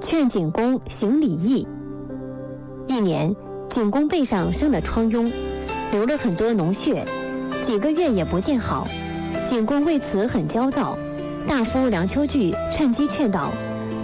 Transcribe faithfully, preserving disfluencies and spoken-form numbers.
劝景公行礼义。一年，景公背上生了疮痈，流了很多脓血，几个月也不见好。景公为此很焦躁，大夫梁丘据趁机劝导